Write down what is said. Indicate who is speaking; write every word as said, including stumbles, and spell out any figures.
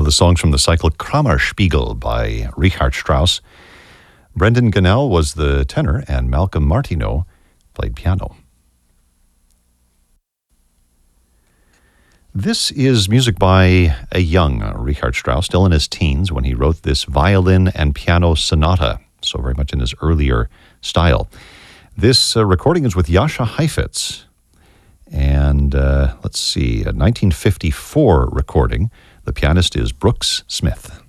Speaker 1: the songs from the cycle Kammerspiegel by Richard Strauss. Brendan Gannell was the tenor, and Malcolm Martineau played piano. This is music by a young Richard Strauss, still in his teens, when he wrote this violin and piano sonata, so very much in his earlier style. This uh, recording is with Jascha Heifetz, and uh, let's see, a nineteen fifty-four recording. The pianist is Brooks Smith.